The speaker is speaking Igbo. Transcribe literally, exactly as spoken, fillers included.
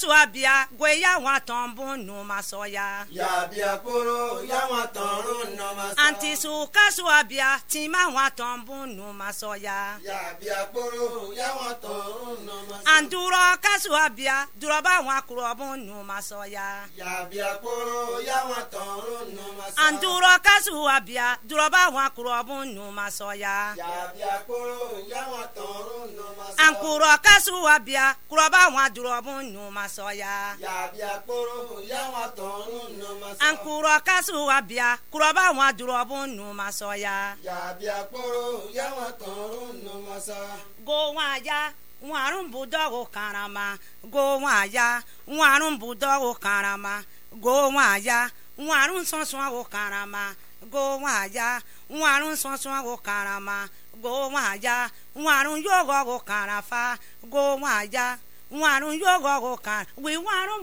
suabia gwe ya watombu no masoya ya bia koro ya watonru no masoya anti su kasuabia tima watombu no masoya ya bia koro ya watonru no masoya anduro kasuabia duroba wakurobu no masoya ya bia koro ya watonru no masoya anduro kasuabia duroba wakurobu no masoya ya bia koro ya watonru no masoya ankuro kasuabia kuroba wadurobu no masoya ya bia koro ya watonru no masoya ankuro kasuabia kuroba wadurobu no masoya ya bia koro ya watonru no masoya go waya warun budogo karama go waya warun budogo karama go waya warun sonson go karama go waya warun sonson go karama go waya warun yogo go karafa go waya warun yogo go kar we warun